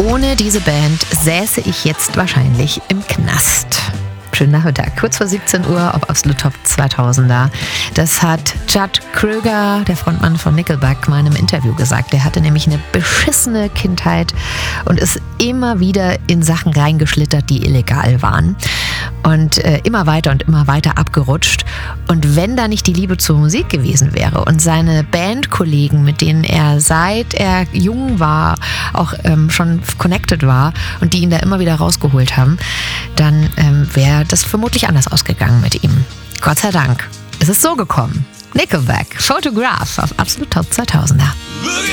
ohne diese Band säße ich jetzt wahrscheinlich im Knast. Schönen Nachmittag, kurz vor 17 Uhr auf Absolut Top 2000er. Das hat Judd Kröger, der Frontmann von Nickelback, mal in einem Interview gesagt. Der hatte nämlich eine beschissene Kindheit und ist immer wieder in Sachen reingeschlittert, die illegal waren. Und immer weiter abgerutscht. Und wenn da nicht die Liebe zur Musik gewesen wäre und seine Bandkollegen, mit denen er seit er jung war, auch schon connected war und die ihn da immer wieder rausgeholt haben, dann wäre das vermutlich anders ausgegangen mit ihm. Gott sei Dank ist es so gekommen. Nickelback, Photograph auf Absolut Top 2000er.